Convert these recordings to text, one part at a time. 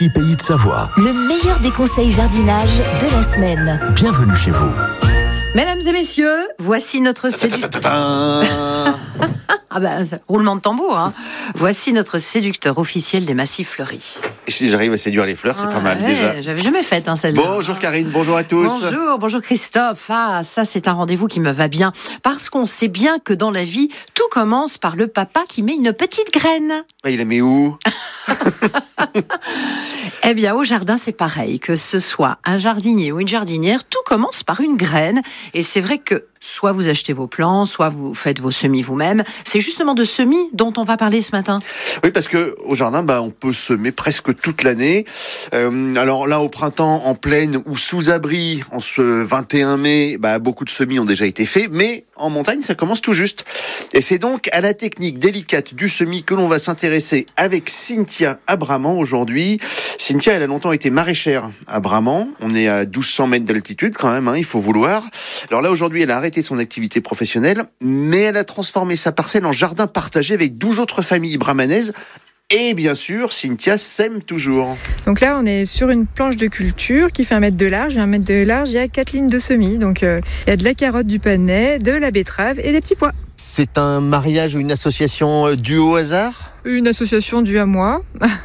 Pays de Savoie. Le meilleur des conseils jardinage de la semaine. Bienvenue chez vous. Mesdames et messieurs, voici notre roulement de tambour, hein. Voici notre séducteur officiel des massifs fleuris. Si j'arrive à séduire les fleurs, c'est pas mal déjà. J'avais jamais fait celle-là. Bonjour Karine, bonjour à tous. Bonjour Christophe. Ah, ça c'est un rendez-vous qui me va bien. Parce qu'on sait bien que dans la vie, tout commence par le papa qui met une petite graine. Il la met où? Eh bien, au jardin, c'est pareil. Que ce soit un jardinier ou une jardinière, tout commence par une graine. Et c'est vrai que soit vous achetez vos plants, soit vous faites vos semis vous-même. C'est justement de semis dont on va parler ce matin. Oui, parce que au jardin, on peut semer presque toute l'année. Alors là, au printemps, en plaine ou sous abri, en ce 21 mai, beaucoup de semis ont déjà été faits. Mais en montagne, ça commence tout juste. Et c'est donc à la technique délicate du semis que l'on va s'intéresser avec Cynthia à Bramant aujourd'hui. Cynthia, elle a longtemps été maraîchère à Bramant. On est à 1200 mètres d'altitude quand même, il faut vouloir. Alors là, aujourd'hui, elle a arrêté son activité professionnelle, mais elle a transformé sa parcelle en jardin partagé avec 12 autres familles bramanaises. Et bien sûr, Cynthia sème toujours. Donc là, on est sur une planche de culture qui fait 1 mètre de large. Et 1 mètre de large, il y a 4 lignes de semis. Donc il y a de la carotte, du panais, de la betterave et des petits pois. C'est un mariage ou une association due au hasard ? Une association due à moi.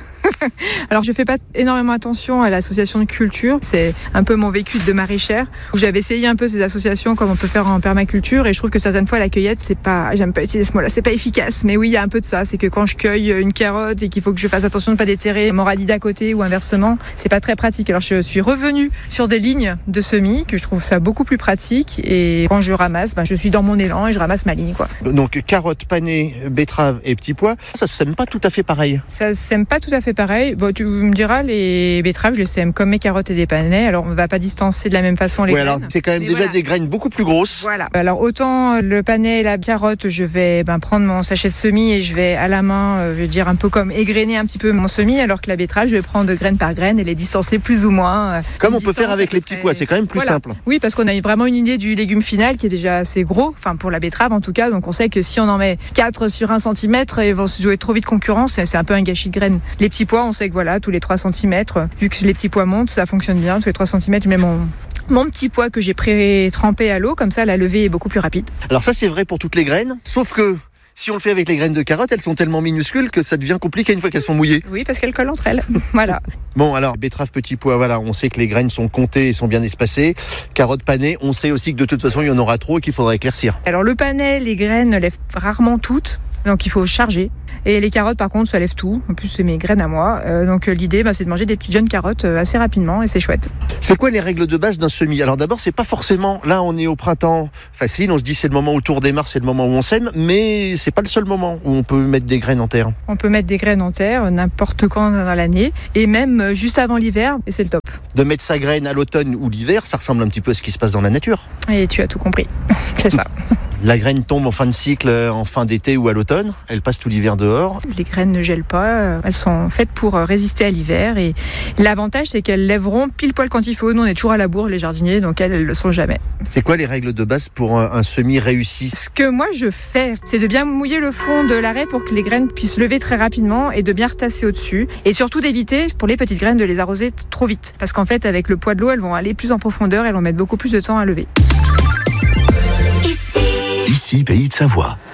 Alors je fais pas énormément attention à l'association de culture, c'est un peu mon vécu de maraîchère où j'avais essayé un peu ces associations comme on peut faire en permaculture et je trouve que certaines fois la cueillette j'aime pas utiliser ce mot là, c'est pas efficace, mais oui il y a un peu de ça, c'est que quand je cueille une carotte et qu'il faut que je fasse attention de ne pas déterrer mon radis d'à côté ou inversement, c'est pas très pratique. Alors je suis revenue sur des lignes de semis que je trouve ça beaucoup plus pratique et quand je ramasse, je suis dans mon élan et je ramasse ma ligne quoi. Donc carotte, panais, betterave et petits pois, ça se sème pas tout à fait pareil. Ça se sème pas tout à fait pareil. Tu me diras, les betteraves, je les sème comme mes carottes et des panais. Alors, on ne va pas distancer de la même façon les graines. Alors, c'est quand même déjà des graines beaucoup plus grosses. Voilà. Alors, autant le panais et la carotte, je vais prendre mon sachet de semis et je vais à la main, un peu comme égrener un petit peu mon semis, alors que la betterave, je vais prendre graine par graine et les distancer plus ou moins. Comme on peut faire avec les petits pois, c'est quand même plus simple. Oui, parce qu'on a vraiment une idée du légume final qui est déjà assez gros, pour la betterave en tout cas. Donc, on sait que si on en met 4 sur 1 centimètre, ils vont se jouer trop vite concurrence. C'est un peu un gâchis de graines. Les petits pois, on sait que tous les 3 cm, vu que les petits pois montent, ça fonctionne bien. Tous les 3 cm, je mets mon petit pois que j'ai pré-trempé à l'eau, comme ça la levée est beaucoup plus rapide. Alors ça c'est vrai pour toutes les graines, sauf que si on le fait avec les graines de carotte, elles sont tellement minuscules que ça devient compliqué une fois qu'elles sont mouillées. Oui, parce qu'elles collent entre elles. Voilà. Bon, alors, betterave, petits pois, on sait que les graines sont comptées et sont bien espacées. Carotte, panais, on sait aussi que de toute façon, il y en aura trop et qu'il faudra éclaircir. Alors, le panais, les graines lèvent rarement toutes, donc il faut charger. Et les carottes, par contre, ça lève tout. En plus, c'est mes graines à moi. Donc, l'idée, c'est de manger des petites jeunes carottes assez rapidement et c'est chouette. C'est quoi les règles de base d'un semis ? Alors d'abord, c'est pas forcément, là on est au printemps facile, on se dit c'est le moment où le tour démarre, c'est le moment où on sème, mais c'est pas le seul moment où on peut mettre des graines en terre. On peut mettre des graines en terre n'importe quand dans l'année et même juste avant l'hiver et c'est le top. De mettre sa graine à l'automne ou l'hiver, ça ressemble un petit peu à ce qui se passe dans la nature. Et tu as tout compris, c'est ça. La graine tombe en fin de cycle, en fin d'été ou à l'automne. Elle passe tout l'hiver dehors. Les graines ne gèlent pas. Elles sont faites pour résister à l'hiver. Et l'avantage, c'est qu'elles lèveront pile poil quand il faut. Nous, on est toujours à la bourre, les jardiniers, donc elles le sont jamais. C'est quoi les règles de base pour un semis réussi ? Ce que moi, je fais, c'est de bien mouiller le fond de l'arrêt pour que les graines puissent lever très rapidement et de bien retasser au-dessus. Et surtout d'éviter, pour les petites graines, de les arroser trop vite. Parce qu'en fait, avec le poids de l'eau, elles vont aller plus en profondeur. Elles vont mettre beaucoup plus de temps à lever. Ici, Pays de Savoie.